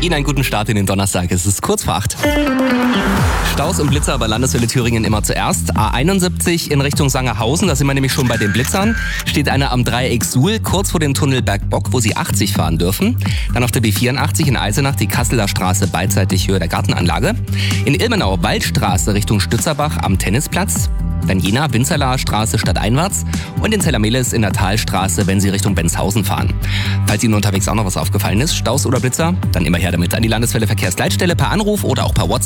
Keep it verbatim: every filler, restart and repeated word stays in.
Ihnen einen guten Start in den Donnerstag. Es ist kurz vor acht. Staus und Blitzer bei Landeswelle Thüringen immer zuerst. A einundsiebzig in Richtung Sangerhausen, da sind wir nämlich schon bei den Blitzern. Steht einer am Dreieck Suhl, kurz vor dem Tunnel Bergbock, wo Sie achtzig fahren dürfen. Dann auf der B vierundachtzig in Eisenach die Kasseler Straße beidseitig Höhe der Gartenanlage. In Ilmenau Waldstraße Richtung Stützerbach am Tennisplatz. Dann Jena Winzerlaer Straße stadteinwärts und in Zellermeles in der Talstraße, wenn Sie Richtung Benshausen fahren. Falls Ihnen unterwegs auch noch was aufgefallen ist, Staus oder Blitzer, dann immer her damit an die Landeswelle Verkehrsleitstelle per Anruf oder auch per WhatsApp.